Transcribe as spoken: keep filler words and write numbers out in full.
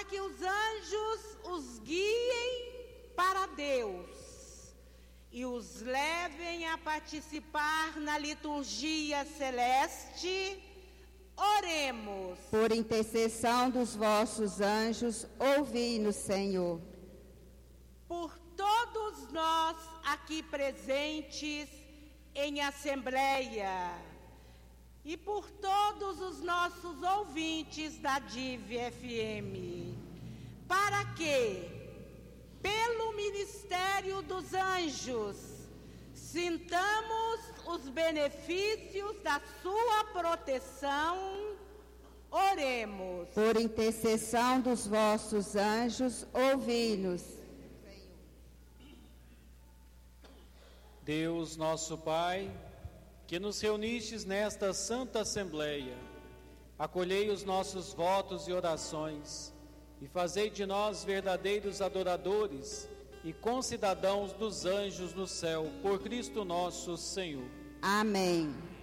que os anjos os guiem para Deus e os levem a participar na liturgia celeste, oremos. Por intercessão dos vossos anjos, ouvi-nos, Senhor. Por todos nós aqui presentes em assembleia e por todos os nossos ouvintes da D I V F M, para que, pelo ministério dos anjos, sintamos os benefícios da sua proteção, oremos. Por intercessão dos vossos anjos, ouvi-nos. Deus nosso Pai, que nos reunistes nesta santa assembleia, acolhei os nossos votos e orações e fazei de nós verdadeiros adoradores e concidadãos dos anjos no céu, por Cristo nosso Senhor. Amém.